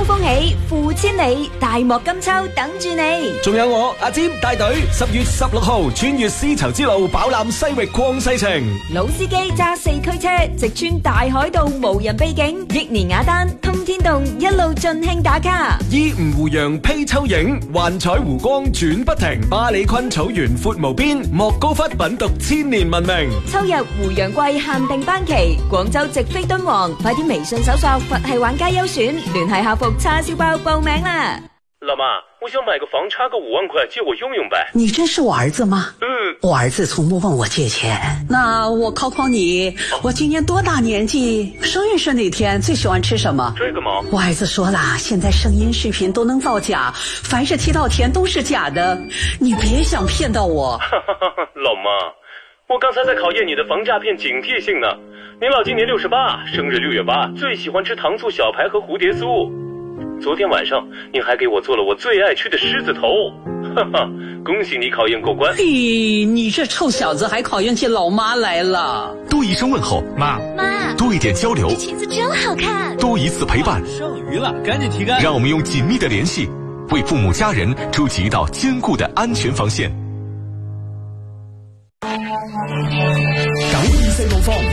風起，付千里，大漠金秋等住你。 仲有我阿占帶隊10月16號穿越絲綢之路，飽覽西域曠世情。 老司機揸4驅車，直穿大海道無人秘境，益年雅丹通天洞一路盡興打卡。 依吳湖洋披秋影，幻彩湖光轉不停。巴里坤草原闊無邊，莫高窟品讀千年文明。 秋日湖洋季限定班期，廣州直飛敦煌，快啲微信搜索佛系玩家優選，聯繫客服叉燒包報名啦。 老媽，我想買個房，差個5萬塊，借我用用唄。 你真是我兒子嗎？我兒子從不問我借錢。那我考考你，我今年多大年紀？生日是哪天？最喜歡吃什麼？ 這個嗎？ 我兒子說了，現在聲音視頻都能造假，凡是提到錢都是假的，你別想騙到我。 老媽，我剛才在考驗你的防詐騙警惕性呢。您老今年68，生日6月8，最喜歡吃糖醋小排和蝴蝶酥。昨天晚上您還給我做了我最愛吃的獅子頭，哈哈，恭喜你考驗過關。 咦，你這臭小子還考驗起老媽來了。 多一聲問候，媽，多一點交流， 這裙子真好看， 多一次陪伴， 剩餘了，趕緊提竿。 讓我們用緊密的聯繫，為父母家人築起一道堅固的安全防線。 924路況。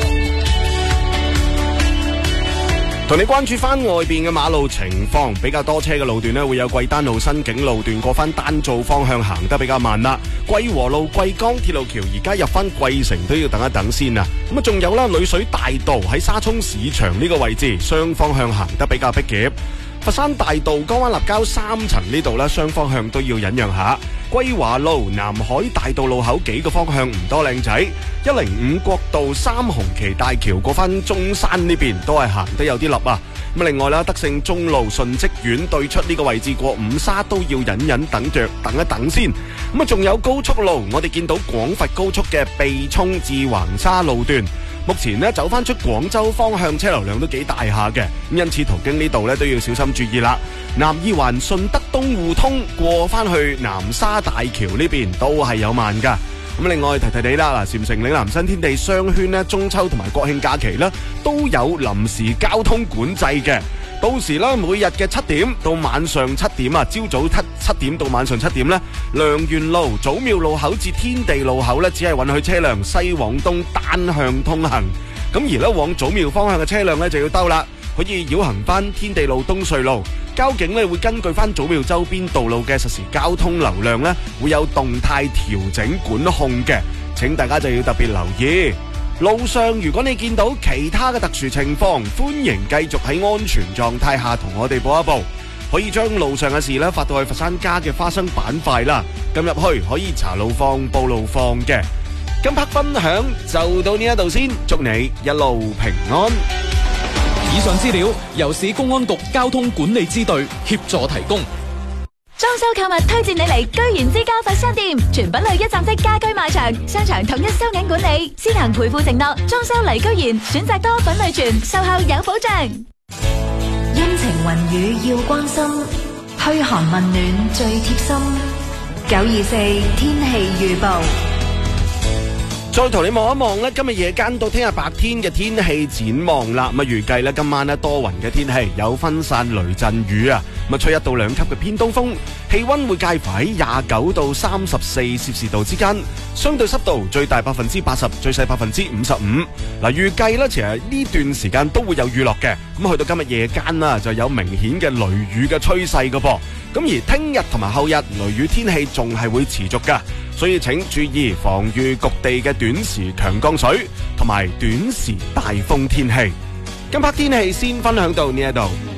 同你關注翻外邊嘅馬路情況，比較多車嘅路段呢，會有貴丹路新景路段過翻丹灶方向行得比較慢啦。貴和路貴江鐵路橋而家入翻貴城都要等一等先啊。咁啊，仲有啦，女水大道喺沙涌市場呢個位置，雙方向行得比較逼夾。佛山大道江灣立交3層呢度呢，雙方向都要忍讓下。歸華路南海大道路口幾個方向唔多靚仔，105國道3紅旗大橋過翻中山呢邊都係行得有啲立啊。咁另外啦，德勝中路順積苑對出呢個位置過五沙都要忍等着等一等先。咁啊，仲有高速路，我哋見到廣佛高速嘅避涌至橫沙路段，目前呢走翻出廣州方向車流量都幾大下嘅，因此途經呢度呢都要小心注意啦。南二環順德東互通過翻去南沙大橋呢邊都係有慢噶。咁另外提你啦，嗱，禪城嶺南新天地商圈呢，中秋同埋國慶假期呢都有臨時交通管制嘅。到時啦，每日嘅7點到晚上7點啊，朝早7點到晚上7點呢，良園路、祖廟路口至天地路口呢，只係允許車輛西往東單向通行。咁而呢，往祖廟方向嘅車輛呢，就要兜啦，可以繞行翻天地路、東隧路。交警呢會根據翻祖廟周邊道路嘅實時交通流量呢，會有動態調整管控嘅，請大家就要特別留意。路上如果你見到其他嘅特殊情況，歡迎繼續喺安全狀態下同我哋報一報，可以將路上嘅事呢發到去佛山家嘅花生板塊啦，撳入去可以查路況、報路況嘅。今 part 分享就到呢一度先，祝你一路平安。 以上資料由市公安局交通管理支隊協助提供。 裝修購物推薦你嚟居然之家佛山店，全品類一站式家居賣場，商場統一收銀管理，先行賠付承諾，裝修嚟居然，選擇多品類全，售後有保障。 陰晴雲雨要關心，噓寒問暖最貼心。924天氣預報。 再同你望一望咧，今日夜間到聽日白天嘅天氣展望啦。咁啊，預計咧今晚咧多雲嘅天氣，有分散雷陣雨啊。咁啊，吹1到2級嘅偏東風，氣溫會介乎喺29到34攝氏度之間，相對濕度最大80%，最細55%。嗱，預計咧其實呢段時間都會有雨落嘅。咁去到今日夜間啦，就有明顯嘅雷雨嘅趨勢噶噃。咁而聽日同埋後日雷雨天氣仲係會持續噶，所以請注意防禦局地嘅短時強降水同埋短時大風天氣。今 part 天氣先分享到呢一度。